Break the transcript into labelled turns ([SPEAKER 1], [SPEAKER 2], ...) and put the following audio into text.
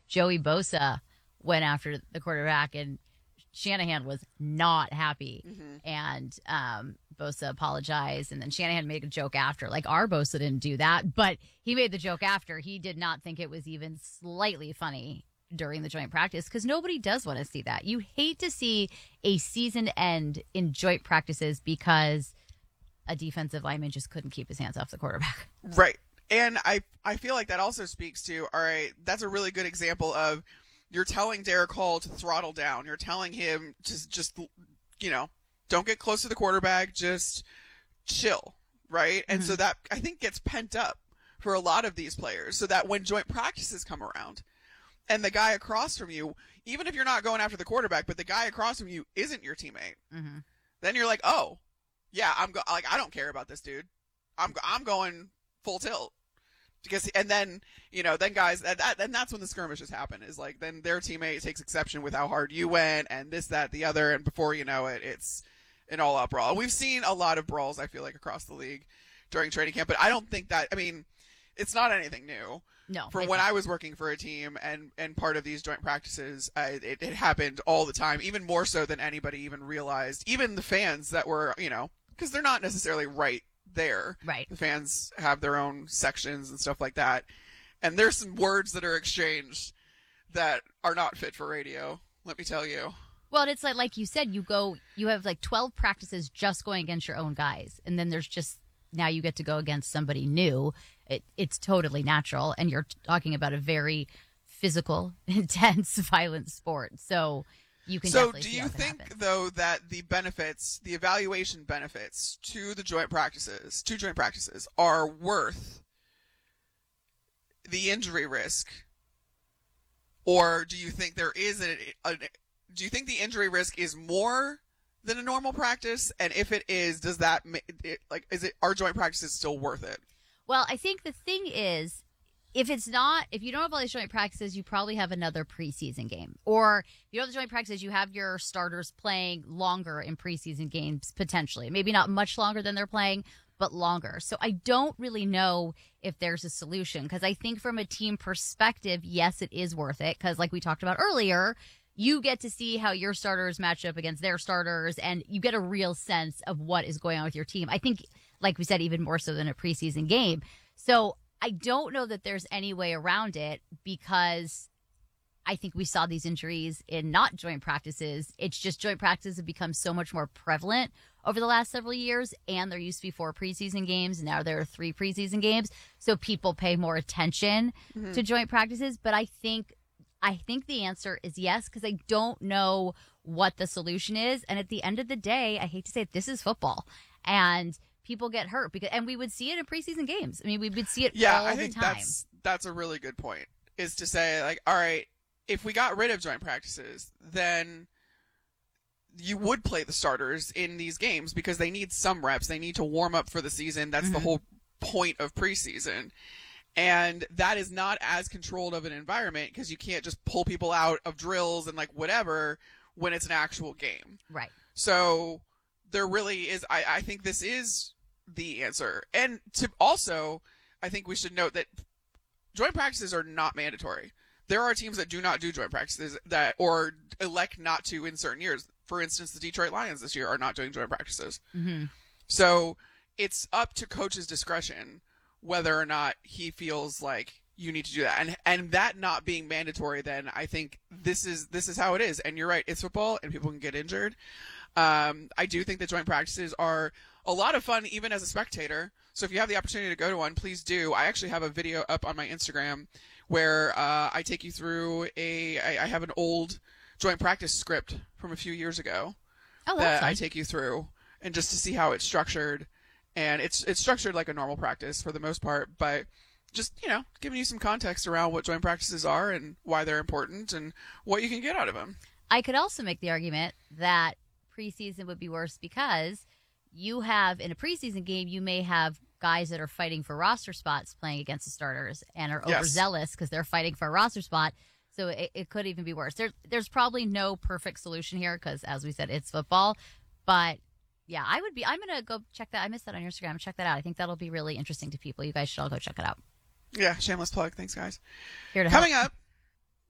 [SPEAKER 1] Joey Bosa went after the quarterback, and Shanahan was not happy. And Bosa apologized, and then Shanahan made a joke after. Like, our Bosa didn't do that, but he made the joke after. He did not think it was even slightly funny during the joint practice, because nobody does want to see that. You hate to see a season end in joint practices because a defensive lineman just couldn't keep his hands off the quarterback.
[SPEAKER 2] Right. And I feel like that also speaks to, all right, that's a really good example of, you're telling Derek Hall to throttle down. You're telling him to just, don't get close to the quarterback, just chill, right? And so that, I think, gets pent up for a lot of these players, so that when joint practices come around and the guy across from you, even if you're not going after the quarterback, but the guy across from you isn't your teammate, then you're like, oh, yeah, I don't care about this dude. I'm going full tilt. Because, and then, then guys, and that's when the skirmishes happen, is like, then their teammate takes exception with how hard you went, and this, that, the other, and before you know it, it's an all-out brawl. We've seen a lot of brawls, I feel like, across the league during training camp, but I don't think that, it's not anything new.
[SPEAKER 1] No.
[SPEAKER 2] From when I was working for a team and part of these joint practices, it happened all the time, even more so than anybody even realized. Even the fans that were, because they're not necessarily right there.
[SPEAKER 1] Right.
[SPEAKER 2] The fans have their own sections and stuff like that. And there's some words that are exchanged that are not fit for radio, let me tell you.
[SPEAKER 1] Well, it's like you said, you have like 12 practices just going against your own guys. And then there's just, now you get to go against somebody new. It's totally natural. And you're talking about a very physical, intense, violent sport. So you can definitely see how that happens. So do you think, though, that the evaluation benefits to joint practices are worth the injury risk? Or do you think there is do you think the injury risk is more than a normal practice? And if it is, are joint practices still worth it? Well, I think the thing is, if you don't have all these joint practices, you probably have another preseason game. Or if you don't have the joint practices, you have your starters playing longer in preseason games, potentially. Maybe not much longer than they're playing, but longer. So I don't really know if there's a solution, because I think from a team perspective, yes, it is worth it. Because like we talked about earlier, you get to see how your starters match up against their starters, and you get a real sense of what is going on with your team. I think, like we said, even more so than a preseason game. So I don't know that there's any way around it, because I think we saw these injuries in not joint practices. It's just joint practices have become so much more prevalent over the last several years, and there used to be 4 preseason games. Now there are 3 preseason games. So people pay more attention to joint practices. But I think the answer is yes, because I don't know what the solution is. And at the end of the day, I hate to say it, this is football. And people get hurt and we would see it in preseason games. I mean, we would see it all the time.
[SPEAKER 2] Yeah, I think that's a really good point, is to say, like, all right, if we got rid of joint practices, then you would play the starters in these games because they need some reps. They need to warm up for the season. That's the whole point of preseason. And that is not as controlled of an environment, because you can't just pull people out of drills and like whatever when it's an actual game.
[SPEAKER 1] Right.
[SPEAKER 2] So there really is, I think this is the answer. And to also, I think we should note that joint practices are not mandatory. There are teams that do not do joint practices or elect not to in certain years. For instance, the Detroit Lions this year are not doing joint practices. So it's up to coach's discretion whether or not he feels like you need to do that. And that not being mandatory, then I think this is how it is. And you're right, it's football and people can get injured. I do think that joint practices are a lot of fun, even as a spectator. So if you have the opportunity to go to one, please do. I actually have a video up on my Instagram where I take you through I have an old joint practice script from a few years ago that I take you through, and just to see how it's structured. And it's structured like a normal practice for the most part, but just, giving you some context around what joint practices are and why they're important and what you can get out of them.
[SPEAKER 1] I could also make the argument that preseason would be worse, because you have, in a preseason game, you may have guys that are fighting for roster spots playing against the starters and are overzealous because they're fighting for a roster spot. So it could even be worse. There's probably no perfect solution here because, as we said, it's football. But yeah, I'm going to go check that. I missed that on your Instagram. Check that out. I think that'll be really interesting to people. You guys should all go check it out.
[SPEAKER 2] Yeah, shameless plug. Thanks, guys.
[SPEAKER 1] Here to
[SPEAKER 2] Coming
[SPEAKER 1] help.
[SPEAKER 2] up,